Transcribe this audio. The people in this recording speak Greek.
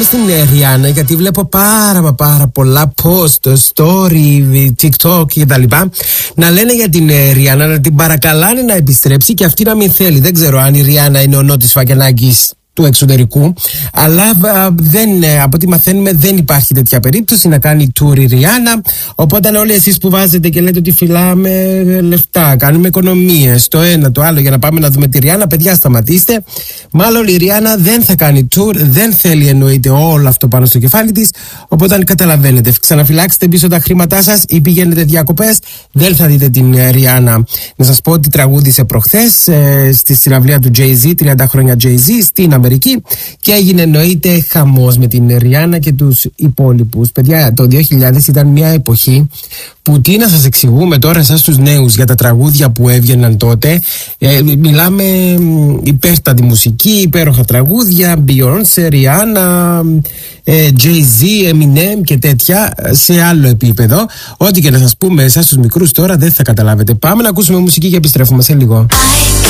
Στην Ριάννα, γιατί βλέπω πάρα πολλά post, story, TikTok κτλ. Να λένε για την Ριάννα, να την παρακαλάνε να επιστρέψει και αυτή να μην θέλει. Δεν ξέρω αν η Ριάννα είναι ο Νότης Φακελάκης του εξωτερικού, αλλά από ό,τι μαθαίνουμε δεν υπάρχει τέτοια περίπτωση να κάνει tour η Ριάννα. Οπότε όλοι εσείς που βάζετε και λέτε ότι φυλάμε λεφτά, κάνουμε οικονομίες, το ένα το άλλο για να πάμε να δούμε τη Ριάννα, παιδιά σταματήστε. Μάλλον η Ριάννα δεν θα κάνει tour, δεν θέλει εννοείται όλο αυτό πάνω στο κεφάλι της. Οπότε αν καταλαβαίνετε, ξαναφυλάξετε πίσω τα χρήματά σας ή πηγαίνετε διακοπές, δεν θα δείτε την Ριάννα. Να σας πω ότι τραγούδισε προχθές στη συναυλία του Jay-Z, 30 χρόνια Jay-Z στην Αμερική, και έγινε εννοείται χαμός με την Ριάννα και τους υπόλοιπους. Παιδιά, το 2000 ήταν μια εποχή που τι να σας εξηγούμε τώρα εσάς τους νέους για τα τραγούδια που έβγαιναν τότε. Μιλάμε υπέρτατη μουσική, υπέροχα τραγούδια, Beyoncé, Rihanna, Jay-Z, Eminem και τέτοια, σε άλλο επίπεδο. Ό,τι και να σας πούμε εσάς τους μικρούς τώρα δεν θα καταλάβετε. Πάμε να ακούσουμε μουσική και επιστρέφουμε σε λίγο.